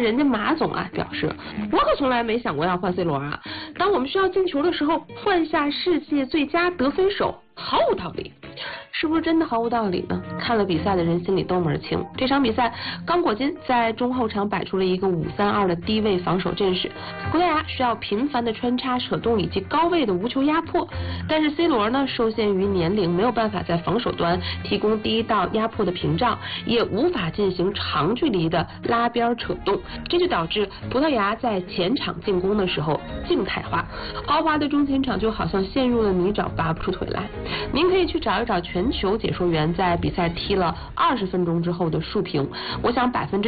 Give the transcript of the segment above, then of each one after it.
人家马总啊表示，我可从来没想过要换 C 罗啊，当我们需要进球的时候，换下世界最佳得分手，毫无道理。是不是真的毫无道理呢？看了比赛的人心里都门清。这场比赛，刚果金在中后场摆出了一个5-3-2的低位防守阵势，葡萄牙需要频繁的穿插扯动以及高位的无球压迫，但是 C 罗呢受限于年龄，没有办法在防守端提供第一道压迫的屏障，也无法进行长距离的拉边扯动，这就导致葡萄牙在前场进攻的时候静态化，豪华的中前场就好像陷入了泥沼，拔不出腿来。您可以去找一找全球解说员在比赛踢了20分钟之后的述评，我想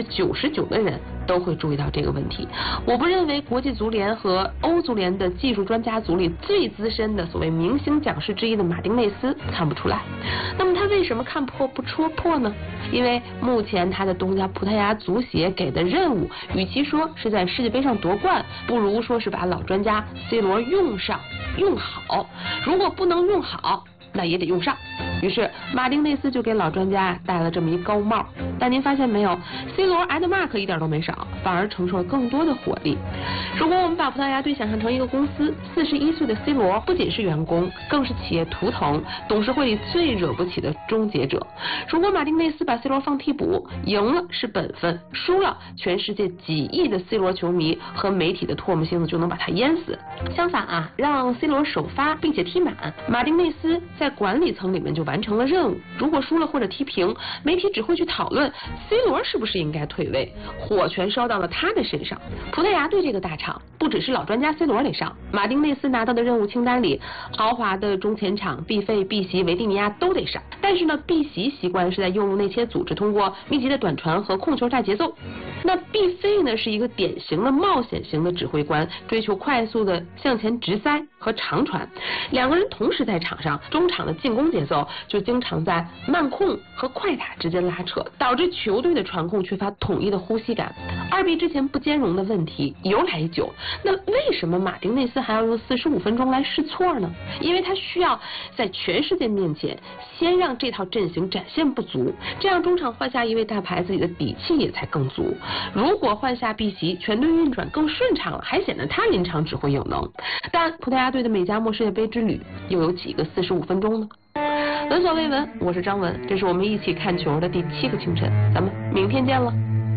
99%的人都会注意到这个问题。我不认为国际足联和欧足联的技术专家组里最资深的所谓明星讲师之一的马丁内斯看不出来。那么他为什么看破不戳破呢？因为目前他的东家葡萄牙足协给的任务，与其说是在世界杯上夺冠，不如说是把老专家 C 罗用上用好。如果不能用好，那也得用上。于是马丁内斯就给老专家戴了这么一高帽。但您发现没有 ，C 罗挨的骂可一点都没少，反而承受了更多的火力。如果我们把葡萄牙队想象成一个公司，41岁的 C 罗不仅是员工，更是企业图腾，董事会里最惹不起的终结者。如果马丁内斯把 C 罗放替补，赢了是本分，输了全世界几亿的 C 罗球迷和媒体的唾沫星子就能把他淹死。相反啊，让 C 罗首发并且踢满，马丁内斯在管理层里面就完成了任务。如果输了或者踢平，媒体只会去讨论 C 罗是不是应该退位，火全烧到了他的身上。葡萄牙队这个大厂不只是老专家 C 罗得上，马丁内斯拿到的任务清单里，豪华的中前场毕费、毕席、维蒂尼亚都得上。但是呢，毕席习惯是在右路内切组织，通过密集的短传和控球带节奏。那毕费呢是一个典型的冒险型的指挥官，追求快速的向前直塞和长传。两个人同时在场上，中场的进攻节奏就经常在慢控和快打之间拉扯，导致球队的传控缺乏统一的呼吸感。2比之前不兼容的问题由来已久，那为什么马丁内斯还要用45分钟来试错呢？因为他需要在全世界面前先让这套阵型展现不足，这样中场换下一位大牌，自己的底气也才更足。如果换下毕席，全队运转更顺畅了，还显得他临场指挥有能。但葡萄牙队的美加墨世界杯之旅又有几个45分钟呢？闻所未闻，我是张文，这是我们一起看球的第7个清晨，咱们明天见了。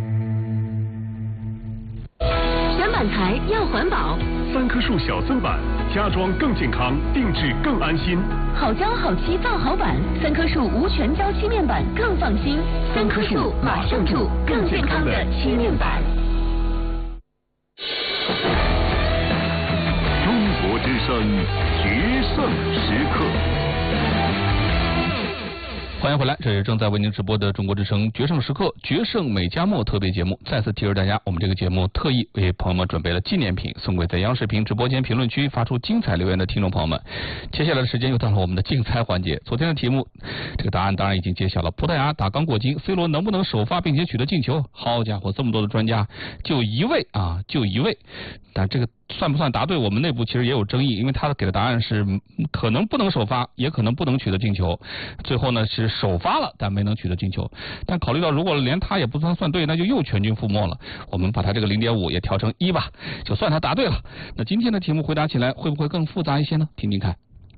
选板材要环保 ，3棵树小增版，家装更健康，定制更安心。 好胶好漆造好板，3棵树无全胶漆面板更放心。3棵树马上住更健康的漆面板。 中国之声决胜时刻。 欢迎回来，这是正在为您直播的中国之声决胜时刻决胜美加墨特别节目。再次提示大家，我们这个节目特意为朋友们准备了纪念品，送给在央视频直播间评论区发出精彩留言的听众朋友们。接下来的时间又到了我们的竞猜环节。昨天的题目，这个答案当然已经揭晓了。葡萄牙打刚果金 ，C 罗能不能首发并且取得进球？好家伙，这么多的专家，就一位。但这个算不算答对？我们内部其实也有争议，因为他给的答案是可能不能首发，也可能不能取得进球。最后呢是首发了，但没能取得进球。但考虑到如果连他也不算对，那就又全军覆没了。我们把他这个0.5也调成1吧，就算他答对了。那今天的题目回答起来会不会更复杂一些呢？听听看。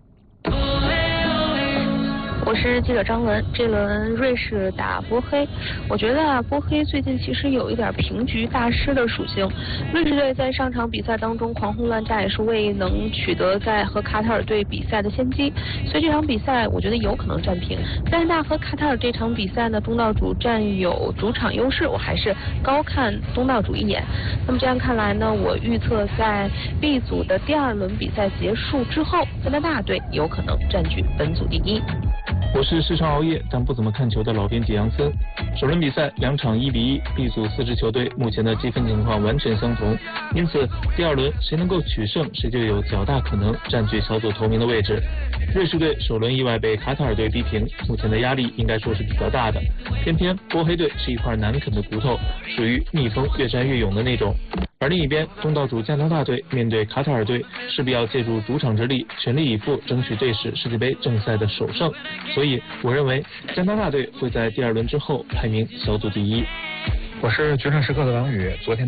我是记者张文。这轮瑞士打波黑，我觉得波黑最近其实有一点平局大师的属性。瑞士队在上场比赛当中狂轰乱炸，也是未能取得在和卡塔尔队比赛的先机，所以这场比赛我觉得有可能战平。加拿大和卡塔尔这场比赛呢，东道主占有主场优势，我还是高看东道主一眼。那么这样看来呢，我预测在 B 组的第2轮比赛结束之后，加拿大队有可能占据本组第1。 我是时常熬夜但不怎么看球的老编辑杨森。首轮比赛2场1比1 ，B 组4支球队目前的积分情况完全相同，因此第2轮谁能够取胜，谁就有较大可能占据小组头名的位置。瑞士队首轮意外被卡塔尔队逼平，目前的压力应该说是比较大的。偏偏波黑队是一块难啃的骨头，属于蜜蜂越战越勇的那种。而另一边，东道主加拿大队面对卡塔尔队，势必要借助主场之力，全力以赴争取队史世界杯正赛的首胜。所以，我认为加拿大队会在第2轮之后排名小组第1。 我是决胜时刻的王宇。昨天